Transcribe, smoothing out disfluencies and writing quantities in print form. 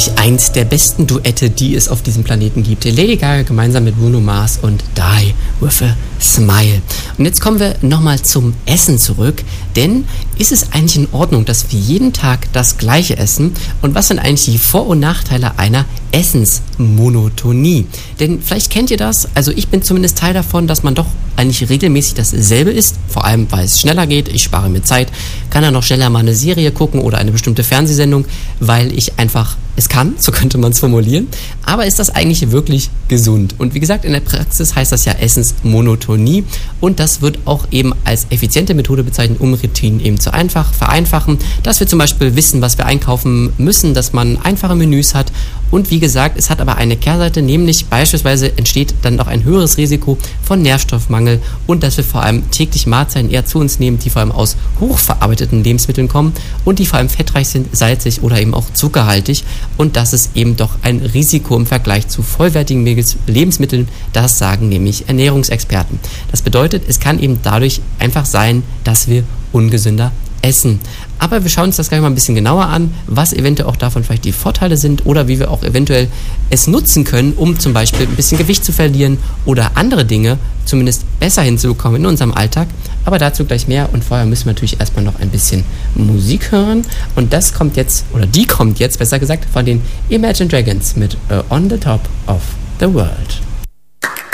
eigentlich eins der besten Duette, die es auf diesem Planeten gibt. Lady Gaga gemeinsam mit Bruno Mars und Die With A Smile. Und jetzt kommen wir nochmal zum Essen zurück, denn ist es eigentlich in Ordnung, dass wir jeden Tag das Gleiche essen? Und was sind eigentlich die Vor- und Nachteile einer Essensmonotonie? Denn vielleicht kennt ihr das, also ich bin zumindest Teil davon, dass man doch eigentlich regelmäßig dasselbe isst, vor allem weil es schneller geht, ich spare mir Zeit, kann dann noch schneller mal eine Serie gucken oder eine bestimmte Fernsehsendung, weil ich einfach es kann, so könnte man es formulieren. Aber ist das eigentlich wirklich gesund? Und wie gesagt, in der Praxis heißt das ja Essensmonotonie und das wird auch eben als effiziente Methode bezeichnet, um Routinen eben zu vereinfachen, dass wir zum Beispiel wissen, was wir einkaufen müssen, dass man einfache Menüs hat und wie gesagt, es hat aber eine Kehrseite, nämlich beispielsweise entsteht dann auch ein höheres Risiko von Nährstoffmangel und dass wir vor allem täglich Mahlzeiten eher zu uns nehmen, die vor allem aus hochverarbeiteten Lebensmitteln kommen und die vor allem fettreich sind, salzig oder eben auch zuckerhaltig. Und das ist eben doch ein Risiko im Vergleich zu vollwertigen Lebensmitteln, das sagen nämlich Ernährungsexperten. Das bedeutet, es kann eben dadurch einfach sein, dass wir ungesünder essen. Aber wir schauen uns das gleich mal ein bisschen genauer an, was eventuell auch davon vielleicht die Vorteile sind oder wie wir auch eventuell es nutzen können, um zum Beispiel ein bisschen Gewicht zu verlieren oder andere Dinge zumindest besser hinzubekommen in unserem Alltag. Aber dazu gleich mehr und vorher müssen wir natürlich erstmal noch ein bisschen Musik hören und das kommt jetzt, oder die kommt jetzt besser gesagt, von den Imagine Dragons mit On the Top of the World.